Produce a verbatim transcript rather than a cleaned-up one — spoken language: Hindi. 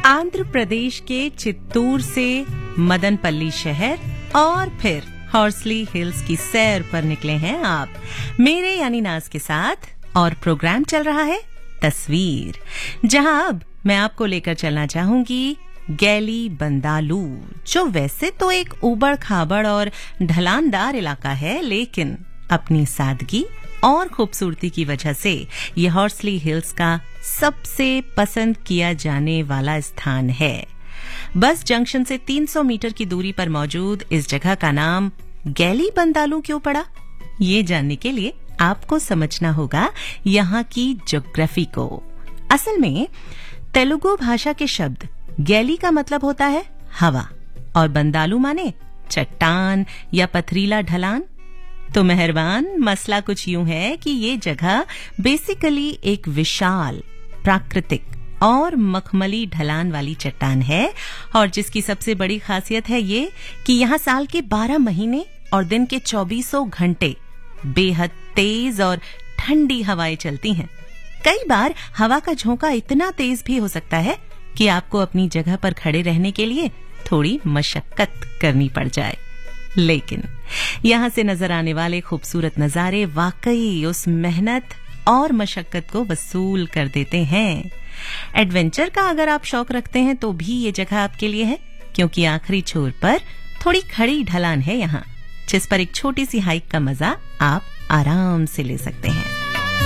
आंध्र प्रदेश के चित्तूर से मदनपल्ली शहर और फिर हॉर्सली हिल्स की सैर पर निकले हैं आप मेरे यानी नाज के साथ। और प्रोग्राम चल रहा है तस्वीर, जहां अब मैं आपको लेकर चलना चाहूंगी गैली बंदालू, जो वैसे तो एक उबड़ खाबड़ और ढलानदार इलाका है, लेकिन अपनी सादगी और खूबसूरती की वजह से यह हॉर्सली हिल्स का सबसे पसंद किया जाने वाला स्थान है। बस जंक्शन से तीन सौ मीटर की दूरी पर मौजूद इस जगह का नाम गैली बंदालू क्यों पड़ा, ये जानने के लिए आपको समझना होगा यहाँ की ज्योग्राफी को। असल में तेलुगु भाषा के शब्द गैली का मतलब होता है हवा और बंदालू माने चट्टान या पथरीला ढलान। तो मेहरबान, मसला कुछ यूं है कि ये जगह बेसिकली एक विशाल प्राकृतिक और मखमली ढलान वाली चट्टान है, और जिसकी सबसे बड़ी खासियत है ये कि यहाँ साल के बारह महीने और दिन के चौबीसों घंटे बेहद तेज और ठंडी हवाएं चलती हैं। कई बार हवा का झोंका इतना तेज भी हो सकता है कि आपको अपनी जगह पर खड़े रहने के लिए थोड़ी मशक्कत करनी पड़ जाए, लेकिन यहाँ से नजर आने वाले खूबसूरत नजारे वाकई उस मेहनत और मशक्कत को वसूल कर देते हैं। एडवेंचर का अगर आप शौक रखते हैं तो भी ये जगह आपके लिए है, क्योंकि आखिरी छोर पर थोड़ी खड़ी ढलान है यहाँ, जिस पर एक छोटी सी हाइक का मजा आप आराम से ले सकते हैं।